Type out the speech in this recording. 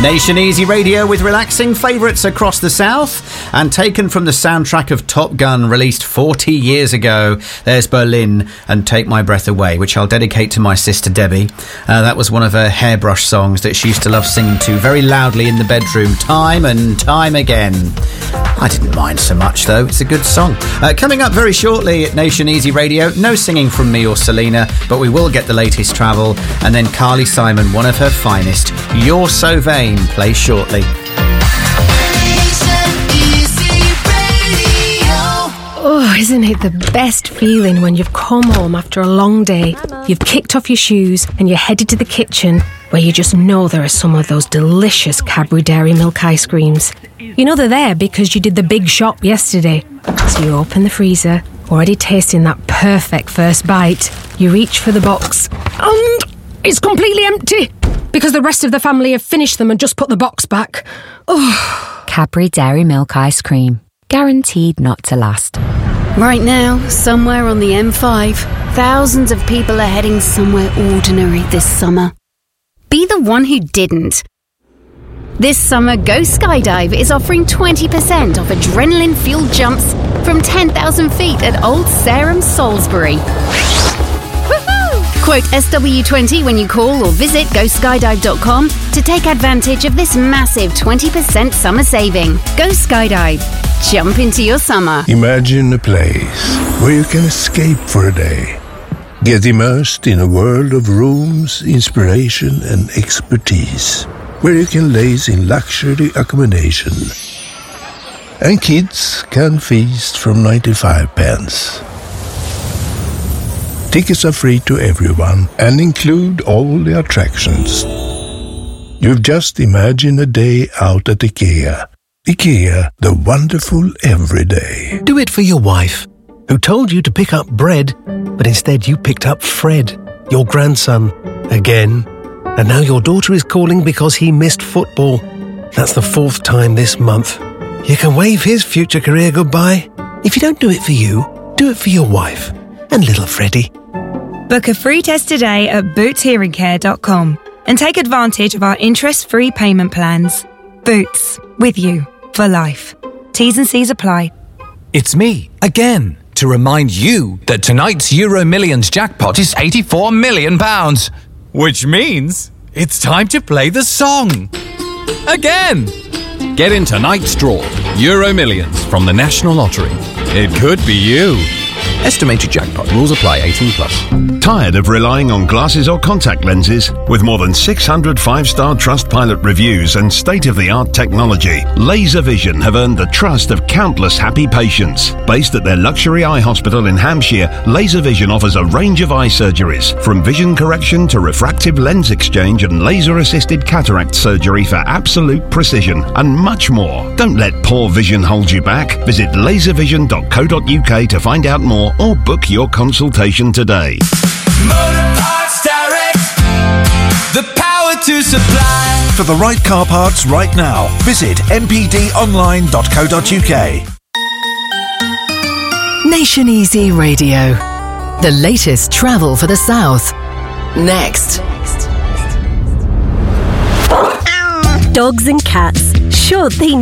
Nation Easy Radio with relaxing favourites across the South, and taken from the soundtrack of Top Gun, released 40 years ago. There's Berlin and Take My Breath Away, which I'll dedicate to my sister Debbie. That was one of her hairbrush songs that she used to love singing to very loudly in the bedroom, time and time again. I didn't mind so much though, it's a good song. Coming up very shortly at Nation Easy Radio, no singing from me or Selena, but we will get the latest travel, and then Carly Simon, one of her finest, You're So Vain, plays shortly. Oh, isn't it the best feeling when you've come home after a long day, you've kicked off your shoes and you're headed to the kitchen where you just know there are some of those delicious Cadbury Dairy Milk ice creams. You know they're there because you did the big shop yesterday. So you open the freezer, already tasting that perfect first bite. You reach for the box and it's completely empty because the rest of the family have finished them and just put the box back. Oh. Cadbury Dairy Milk ice cream. Guaranteed not to last. Right now, somewhere on the M5, thousands of people are heading somewhere ordinary this summer. Be the one who didn't. This summer, Go Skydive is offering 20% off adrenaline-fueled jumps from 10,000 feet at Old Sarum, Salisbury. Quote SW20 when you call or visit GoSkydive.com to take advantage of this massive 20% summer saving. Go Skydive. Jump into your summer. Imagine a place where you can escape for a day. Get immersed in a world of rooms, inspiration and expertise. Where you can laze in luxury accommodation. And kids can feast from 95 pence. Tickets are free to everyone and include all the attractions. You've just imagined a day out at IKEA. IKEA, the wonderful everyday. Do it for your wife, who told you to pick up bread, but instead you picked up Fred, your grandson, again. And now your daughter is calling because he missed football. That's the 4th time this month. You can wave his future career goodbye. If you don't do it for you, do it for your wife and little Freddie. Book a free test today at bootshearingcare.com and take advantage of our interest-free payment plans. Boots, with you for life. T's and C's apply. It's me, again, to remind you that tonight's Euro Millions jackpot is £84 million. Which means it's time to play the song. Again! Get in tonight's draw, Euro Millions from the National Lottery. It could be you. Estimated jackpot. Rules apply. 18+. Tired of relying on glasses or contact lenses? With more than 600 5-star Trustpilot reviews and state-of-the-art technology, LaserVision have earned the trust of countless happy patients. Based at their luxury eye hospital in Hampshire, LaserVision offers a range of eye surgeries, from vision correction to refractive lens exchange and laser-assisted cataract surgery for absolute precision, and much more. Don't let poor vision hold you back. Visit laservision.co.uk to find out more or book your consultation today. Motor Parts Direct, the power to supply. For the right car parts right now, visit npdonline.co.uk. Nation Easy Radio. The latest travel for the South. Next. Dogs and cats. Sure, they